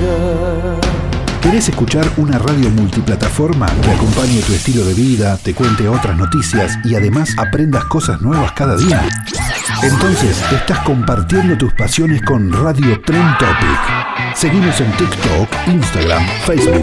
¿Querés escuchar una radio multiplataforma que acompañe tu estilo de vida, te cuente otras noticias y además aprendas cosas nuevas cada día? Entonces estás compartiendo tus pasiones con Radio Trend Topic. Seguimos en TikTok, Instagram, Facebook